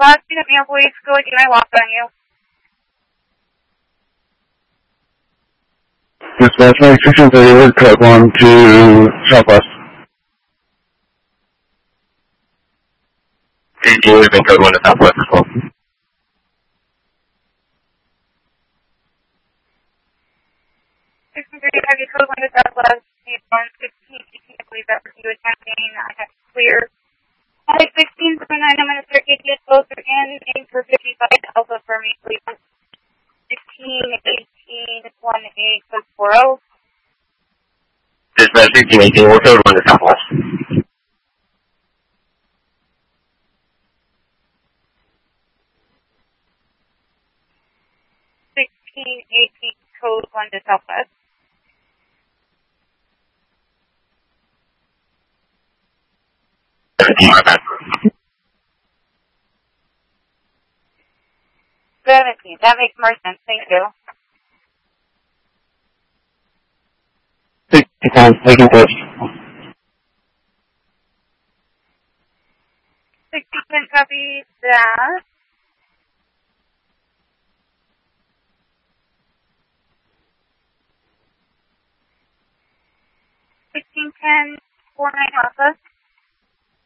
Last unit mail, please. Go again. I lost on you. Dispatch 9630, word code 1 to Southwest. CT, we've been code 1 to Southwest as well. 630, heavy code 1 to Southwest. 116, I believe that was you attempting. I have clear. Heading 16, 9, I'm going to start getting it closer in. Aim for 55 Alpha for me, please. 16, 18, 18, code 40. Dispatch 1618, we're code 1 to Southwest. 18, code 1 to Southwest. That makes more sense. Thank you. 60 taking place. 16 copy that. 1610, 49 Alpha.